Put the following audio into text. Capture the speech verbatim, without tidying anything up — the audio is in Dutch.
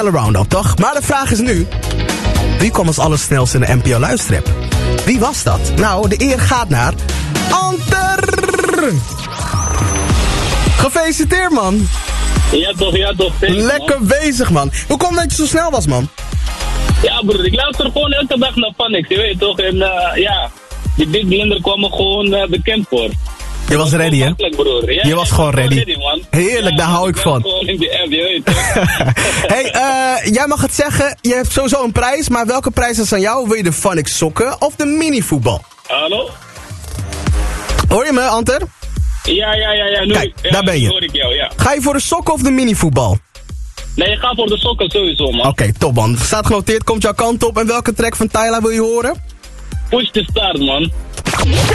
Roundup, toch? Maar de vraag is nu, wie kwam als allersnelst in de N P O luisterrap? Wie was dat? Nou, de eer gaat naar Anter! Gefeliciteerd, man! Ja toch, ja toch. Thanks, Lekker man. bezig, man. Hoe komt dat je zo snel was, man? Ja broer, ik luister gewoon elke dag naar Panics, je weet toch. En uh, ja, die Big Blender kwam er gewoon uh, bekend voor. Je was ready, hè? Broer. Ja, je was ja, gewoon ready. ready man. Heerlijk, ja, daar hou ik van. Gewoon in die app, je weet toch. Hey, uh, jij mag het zeggen, je hebt sowieso een prijs, maar welke prijs is aan jou? Wil je de Phonics sokken of de minivoetbal? Hallo? Hoor je me, Anter? Ja, ja, ja, ja, nu. Kijk, ja, daar ben je. Nu hoor ik jou, ja. Ga je voor de sokken of de minivoetbal? Nee, ik ga voor de sokken sowieso, man. Oké, okay, top man. Staat genoteerd, komt jouw kant op. En welke track van Tyla wil je horen? Push the start, man.